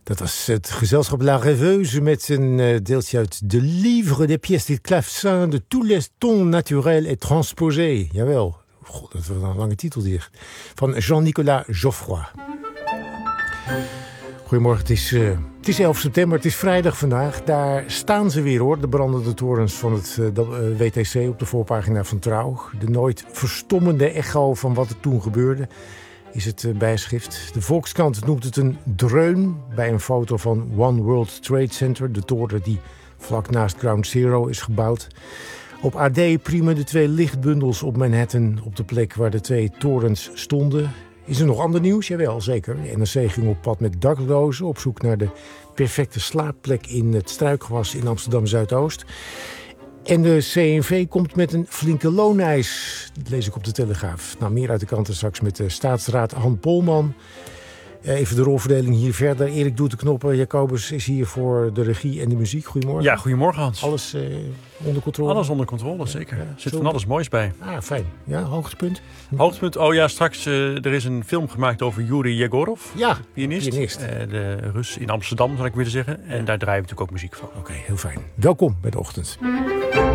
Dat was het gezelschap La Rêveuse met een deeltje uit de Livre des pièces des clavecins de tous les tons naturels et transposés. Jawel, god, dat was een lange titel hier. Van Jean-Nicolas Geoffroy. Goedemorgen, het is 11 september, het is vrijdag vandaag. Daar staan ze weer hoor, de brandende torens van het WTC op de voorpagina van Trouw. De nooit verstommende echo van wat er toen gebeurde is het bijschrift. De Volkskrant noemt het een dreun bij een foto van One World Trade Center, de toren die vlak naast Ground Zero is gebouwd. Op AD priemen de 2 lichtbundels op Manhattan op de plek waar de 2 torens stonden. Is er nog ander nieuws? Jawel, zeker. De NRC ging op pad met daklozen op zoek naar de perfecte slaapplek in het struikgewas in Amsterdam-Zuidoost. En de CNV komt met een flinke looneis. Dat lees ik op de Telegraaf. Nou, meer uit de kranten straks met de staatsraad Han Polman. Even de rolverdeling hier verder. Erik doet de knoppen. Jacobus is hier voor de regie en de muziek. Goedemorgen. Ja, goedemorgen Hans. Alles onder controle? Alles onder controle, zeker. Er zit van alles moois bij. Ah, fijn. Ja, hoogtepunt? Hoogtepunt, oh ja, straks er is een film gemaakt over Yuri Yegorov. Ja, pianist. De Rus in Amsterdam, zal ik willen zeggen. En daar draaien we natuurlijk ook muziek van. Oké, heel fijn. Welkom bij de ochtend.